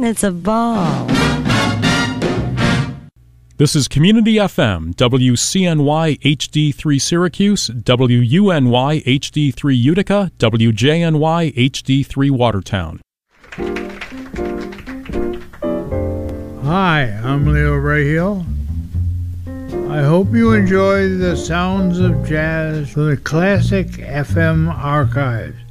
and it's a ball. This is Community FM, WCNY HD3 Syracuse, WUNY HD3 Utica, WJNY HD3 Watertown. Hi, I'm Leo Raheel. I hope you enjoy the sounds of jazz from the classic FM archives.